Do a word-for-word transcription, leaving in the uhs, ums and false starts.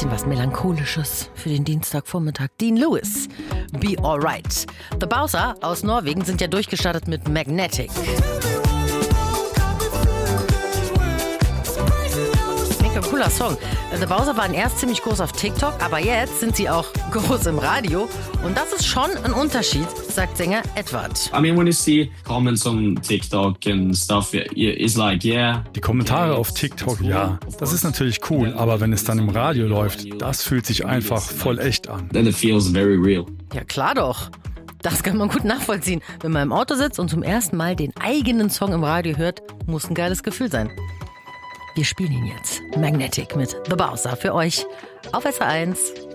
bisschen was Melancholisches für den Dienstagvormittag. Dean Lewis, Be Alright. The Bowser aus Norwegen sind ja durchgestartet mit Magnetic. Mega cooler Song. The Bowser waren erst ziemlich groß auf TikTok, aber jetzt sind sie auch groß im Radio. Und das ist schon ein Unterschied, sagt Sänger Edward. I mean, when you see comments on TikTok and stuff, it's like, yeah. Die Kommentare auf TikTok, ja, das ist natürlich cool, aber wenn es dann im Radio läuft, das fühlt sich einfach voll echt an. Then it feels very real. Ja, klar doch. Das kann man gut nachvollziehen. Wenn man im Auto sitzt und zum ersten Mal den eigenen Song im Radio hört, muss ein geiles Gefühl sein. Wir spielen ihn jetzt. Magnetic mit The Bowser für euch auf S R eins.